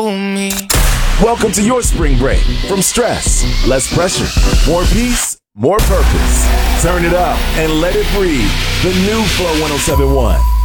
Welcome to your spring break. From stress, less pressure, more peace, more purpose. Turn it up and let it breathe. The new Flow 107.1.